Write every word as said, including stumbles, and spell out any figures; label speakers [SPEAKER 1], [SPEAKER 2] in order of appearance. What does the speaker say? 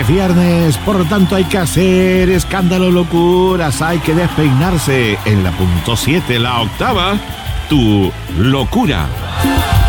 [SPEAKER 1] Es viernes, por lo tanto hay que hacer escándalo, locuras, hay que despeinarse. En la punto siete, la octava, tu locura.